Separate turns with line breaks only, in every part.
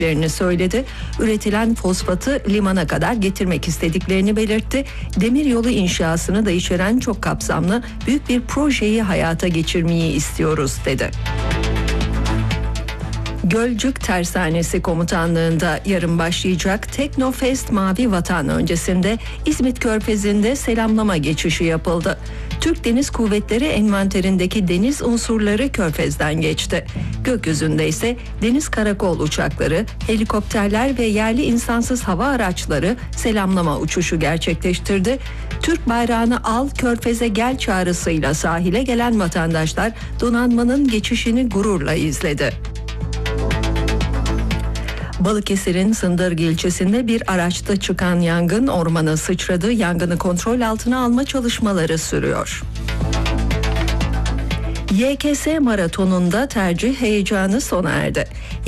söyledi. Üretilen fosfatı limana kadar getirmek istediklerini belirtti. Demiryolu inşasını da içeren çok kapsamlı büyük bir projeyi hayata geçirmeyi istiyoruz dedi. Gölcük Tersanesi Komutanlığı'nda yarın başlayacak Teknofest Mavi Vatan öncesinde İzmit Körfezi'nde selamlama geçişi yapıldı. Türk Deniz Kuvvetleri envanterindeki deniz unsurları Körfez'den geçti. Gökyüzünde ise deniz karakol uçakları, helikopterler ve yerli insansız hava araçları selamlama uçuşu gerçekleştirdi. Türk bayrağını al, Körfez'e gel çağrısıyla sahile gelen vatandaşlar donanmanın geçişini gururla izledi. Balıkesir'in Sındırgı ilçesinde bir araçta çıkan yangın ormana sıçradı. Yangını kontrol altına alma çalışmaları sürüyor. YKS maratonunda tercih heyecanı sona erdi.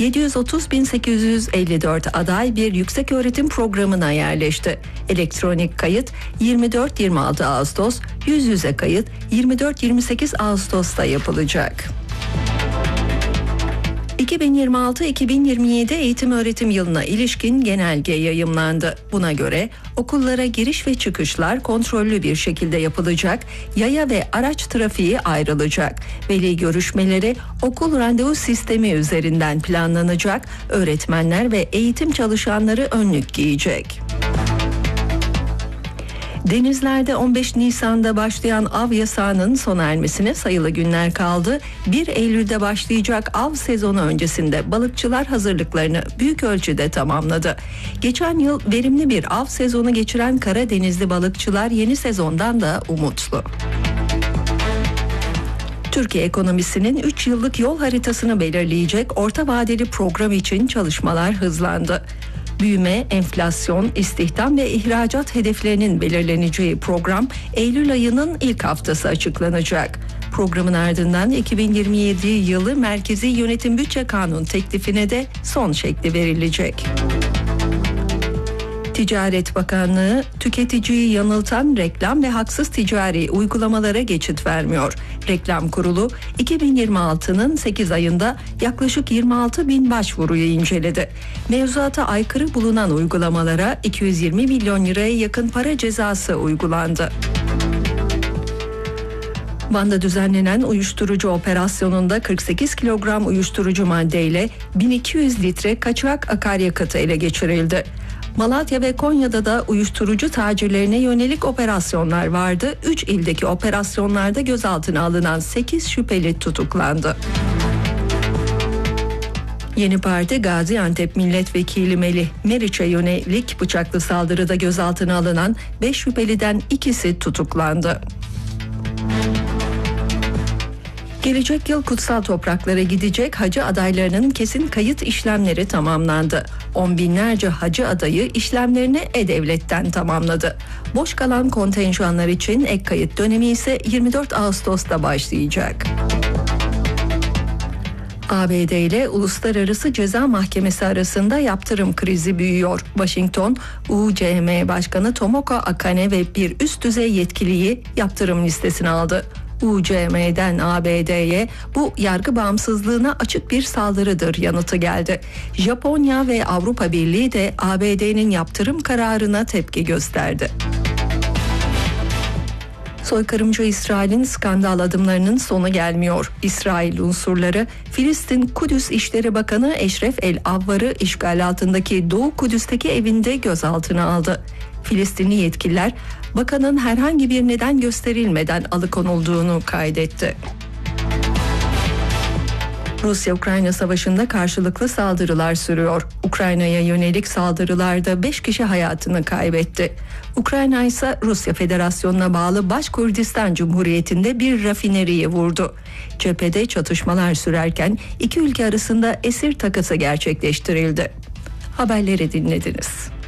730.854 aday bir yükseköğretim programına yerleşti. Elektronik kayıt 24-26 Ağustos, yüz yüze kayıt 24-28 Ağustos'ta yapılacak. 2026-2027 eğitim öğretim yılına ilişkin genelge yayımlandı. Buna göre okullara giriş ve çıkışlar kontrollü bir şekilde yapılacak, yaya ve araç trafiği ayrılacak. Veli görüşmeleri okul randevu sistemi üzerinden planlanacak, öğretmenler ve eğitim çalışanları önlük giyecek. Denizlerde 15 Nisan'da başlayan av yasağının sona ermesine sayılı günler kaldı. 1 Eylül'de başlayacak av sezonu öncesinde balıkçılar hazırlıklarını büyük ölçüde tamamladı. Geçen yıl verimli bir av sezonu geçiren Karadenizli balıkçılar yeni sezondan da umutlu. Türkiye ekonomisinin 3 yıllık yol haritasını belirleyecek orta vadeli program için çalışmalar hızlandı. Büyüme, enflasyon, istihdam ve ihracat hedeflerinin belirleneceği program Eylül ayının ilk haftası açıklanacak. Programın ardından 2027 yılı Merkezi Yönetim Bütçe Kanun teklifine de son şekli verilecek. Ticaret Bakanlığı tüketiciyi yanıltan reklam ve haksız ticari uygulamalara geçit vermiyor. Reklam Kurulu 2026'nın 8 ayında yaklaşık 26 bin başvuruyu inceledi. Mevzuata aykırı bulunan uygulamalara 220 milyon liraya yakın para cezası uygulandı. Van'da düzenlenen uyuşturucu operasyonunda 48 kilogram uyuşturucu maddeyle 1200 litre kaçak akaryakıt ele geçirildi. Malatya ve Konya'da da uyuşturucu tacirlerine yönelik operasyonlar vardı. 3 ildeki operasyonlarda gözaltına alınan 8 şüpheli tutuklandı. Yeni Parti Gaziantep Milletvekili Melih Meriç'e yönelik bıçaklı saldırıda gözaltına alınan 5 şüpheliden ikisi tutuklandı. Gelecek yıl kutsal topraklara gidecek hacı adaylarının kesin kayıt işlemleri tamamlandı. 10 binlerce hacı adayı işlemlerini E-Devlet'ten tamamladı. Boş kalan kontenjanlar için ek kayıt dönemi ise 24 Ağustos'ta başlayacak. ABD ile Uluslararası Ceza Mahkemesi arasında yaptırım krizi büyüyor. Washington, UCM Başkanı Tomoko Akane ve bir üst düzey yetkiliyi yaptırım listesine aldı. UCM'den ABD'ye bu yargı bağımsızlığına açık bir saldırıdır yanıtı geldi. Japonya ve Avrupa Birliği de ABD'nin yaptırım kararına tepki gösterdi. Soykırımcı İsrail'in skandal adımlarının sonu gelmiyor. İsrail unsurları Filistin Kudüs İşleri Bakanı Eşref El-Avvar'ı işgal altındaki Doğu Kudüs'teki evinde gözaltına aldı. Filistinli yetkililer bakanın herhangi bir neden gösterilmeden alıkonulduğunu kaydetti. Rusya-Ukrayna savaşında karşılıklı saldırılar sürüyor. Ukrayna'ya yönelik saldırılarda 5 kişi hayatını kaybetti. Ukrayna ise Rusya Federasyonu'na bağlı Başkurdistan Cumhuriyeti'nde bir rafineriyi vurdu. Cephede çatışmalar sürerken iki ülke arasında esir takası gerçekleştirildi. Haberleri dinlediniz.